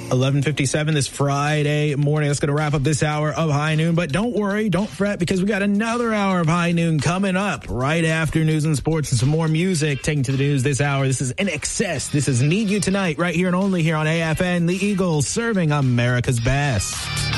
11:57 this Friday morning. That's going to wrap up this hour of High Noon. But don't worry, don't fret, because we got another hour of High Noon coming up right after news and sports and some more music. Taking to the news this hour, this is In Excess. This is Need You Tonight, right here and only here on AFN. The Eagles, serving America's best.